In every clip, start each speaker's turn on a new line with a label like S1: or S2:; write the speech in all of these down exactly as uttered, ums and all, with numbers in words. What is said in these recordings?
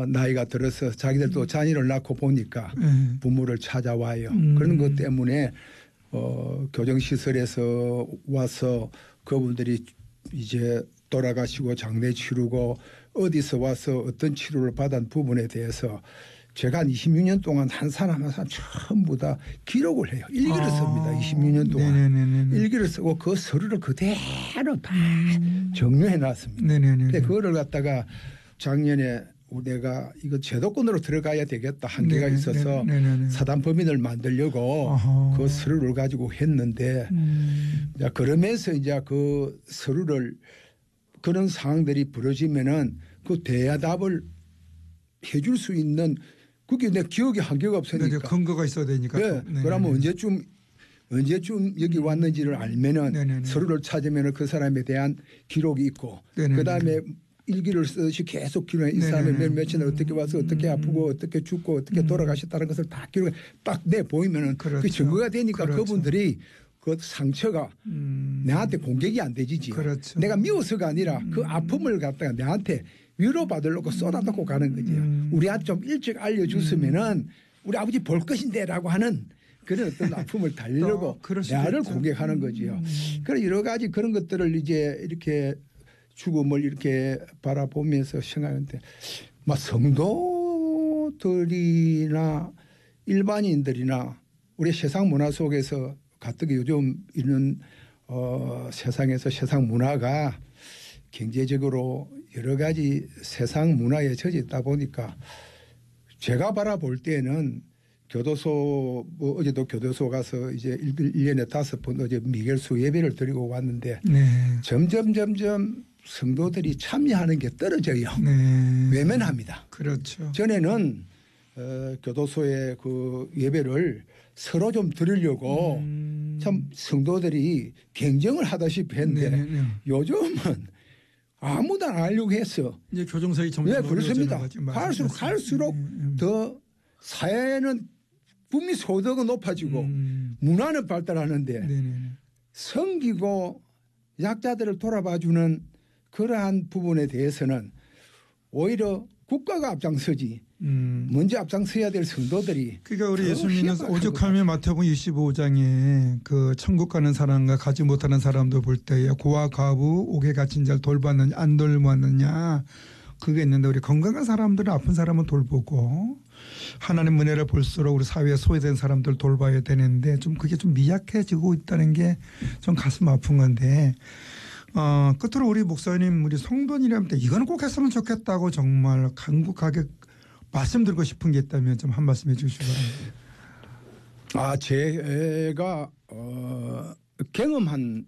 S1: 나이가 들어서 자기들도 자녀를 낳고 보니까
S2: 네.
S1: 부모를 찾아와요.
S2: 음.
S1: 그런 것 때문에 어, 교정시설에서 와서 그분들이 이제 돌아가시고 장례 치르고 어디서 와서 어떤 치료를 받은 부분에 대해서 제가 한 이십육 년 동안 한 사람 한 사람 전부 다 기록을 해요. 일기를
S2: 아.
S1: 씁니다. 이십육 년 동안.
S2: 네네네네.
S1: 일기를 쓰고 그 서류를 그대로 다
S2: 음.
S1: 정리해 놨습니다.
S2: 네네네.
S1: 근데 그거를 갖다가 작년에 내가 이거 제도권으로 들어가야 되겠다 한계가
S2: 네네.
S1: 있어서
S2: 네네네.
S1: 사단 법인을 만들려고
S2: 아하.
S1: 그 서류를 가지고 했는데
S2: 음.
S1: 자, 그러면서 이제 그 서류를 그런 상황들이 벌어지면은 그 대답을 해줄 수 있는 그게 내 기억에 한계가 없으니까.
S2: 네, 근거가 있어야 되니까.
S1: 네. 그러면 언제쯤 언제쯤 여기 왔는지를 알면은
S2: 네네네.
S1: 서류를 찾으면은 그 사람에 대한 기록이 있고 그 다음에 일기를 쓰듯이 계속 기록해 이 사람이 몇 며칠 어떻게 와서 어떻게 아프고 어떻게 죽고 어떻게 돌아가셨다는 것을 다 기록해 딱 내 보이면은
S2: 그렇죠.
S1: 그 증거가 되니까
S2: 그렇죠.
S1: 그분들이 그 상처가
S2: 음.
S1: 내한테 공격이 안 되지지요.
S2: 그렇죠.
S1: 내가 미워서가 아니라 그 아픔을 갖다가 내한테 위로받으려고 쏟아놓고 가는 거지요.
S2: 음.
S1: 우리한테 좀 일찍 알려줬으면은 우리 아버지 볼 것인데라고 하는 그런 어떤 아픔을 달래려고 나를 공격하는 거지요.
S2: 음.
S1: 그런 여러 가지 그런 것들을 이제 이렇게 죽음을 이렇게 바라보면서 생각하는데 막 성도들이나 일반인들이나 우리 세상 문화 속에서 가뜩 요즘 있는 어 세상에서 세상 문화가 경제적으로 여러 가지 세상 문화에 젖어 있다 보니까 제가 바라볼 때는 교도소 뭐 어제도 교도소 가서 이제 일 년에 다섯 번 어제 미결수 예배를 드리고 왔는데
S2: 네.
S1: 점점 점점 성도들이 참여하는 게 떨어져요.
S2: 네.
S1: 외면합니다.
S2: 그렇죠.
S1: 전에는 어, 교도소의 그 예배를 서로 좀 드리려고
S2: 음.
S1: 참 성도들이 경쟁을 하다시피 했는데
S2: 네네네.
S1: 요즘은 아무도 안 하려고 했어.
S2: 이제 교정사이 점점
S1: 네, 그렇습니다.
S2: 어려워지는 거지.
S1: 갈수록 갈수록
S2: 음, 음.
S1: 더 사회는 국민 소득은 높아지고
S2: 음.
S1: 문화는 발달하는데
S2: 네네.
S1: 섬기고 약자들을 돌아봐주는 그러한 부분에 대해서는 오히려 국가가 앞장서지
S2: 음.
S1: 먼저 앞장서야 될 성도들이
S2: 그러니까 우리
S1: 더
S2: 예수님은
S1: 희박한
S2: 오죽하면 마태복음 이십오 장에 그 천국 가는 사람과 가지 못하는 사람도 볼 때에 고아 과부 옥에 갇힌 자를 돌봤느냐 안 돌봤느냐 그게 있는데 우리 건강한 사람들은 아픈 사람은 돌보고 하나님 은혜를 볼수록 우리 사회에 소외된 사람들 돌봐야 되는데 좀 그게 좀 미약해지고 있다는 게 좀 가슴 아픈 건데 어, 끝으로 우리 목사님 우리 성도님한테 이거는 꼭 했으면 좋겠다고 정말 간곡하게 말씀드리고 싶은 게 있다면 좀 한 말씀 해 주시기 바랍니다.
S1: 아, 제가 어, 경험한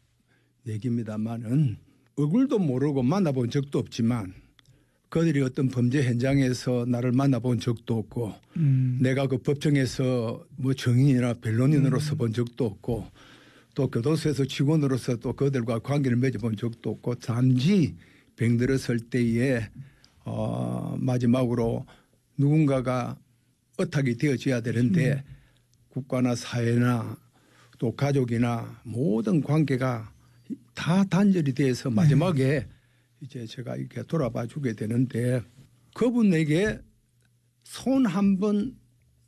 S1: 얘기입니다만은 얼굴도 모르고 만나본 적도 없지만 그들이 어떤 범죄 현장에서 나를 만나본 적도 없고
S2: 음.
S1: 내가 그 법정에서 뭐 증인이나 변론인으로서
S2: 음.
S1: 본 적도 없고 또 교도소에서 직원으로서 또 그들과 관계를 맺어본 적도 없고 단지 병들었을 때에 어 마지막으로 누군가가 어탁이 되어져야 되는데 음. 국가나 사회나 또 가족이나 모든 관계가 다 단절이 돼서 마지막에 네. 이제 제가 이렇게 돌아봐 주게 되는데 그분에게 손 한 번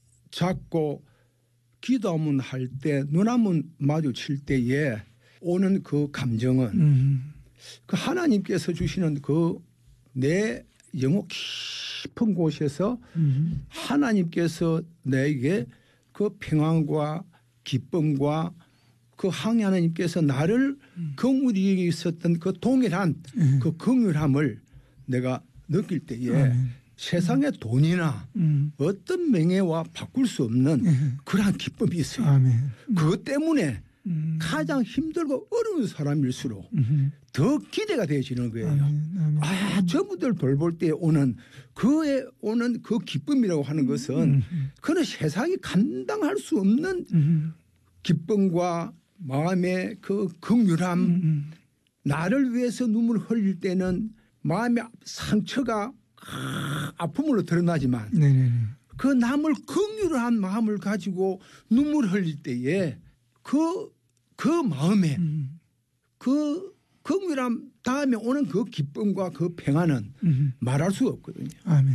S1: 잡고 기도하면 할 때 눈 한 번 마주칠 때에 오는 그 감정은 음. 그 하나님께서 주시는 그 내 영혼 깊은 곳에서 음. 하나님께서 내게 그 평안과 기쁨과 그 항해 하나님께서 나를 음. 긍휼히 있었던 그 동일한 음. 그 긍휼함을 내가 느낄 때에 음. 세상의 돈이나 음. 어떤 명예와 바꿀 수 없는 음. 그러한 기쁨이 있어요. 아멘. 음. 그것 때문에 음. 가장 힘들고 어려운 사람일수록 음. 더 기대가 되어지는 거예요. 아멘. 아멘. 아, 저분들 돌볼 때 오는 그에 오는 그 기쁨이라고 하는 것은 음. 그는 세상이 감당할 수 없는 음. 기쁨과 마음의 그 긍휼함 음. 나를 위해서 눈물을 흘릴 때는 마음의 상처가 아, 아픔으로 드러나지만 네네네. 그 남을 긍휼한 마음을 가지고 눈물을 흘릴 때에 그, 그 마음에 음. 그 긍휼함 다음에 오는 그 기쁨과 그 평안은 음. 말할 수가 없거든요. 아멘.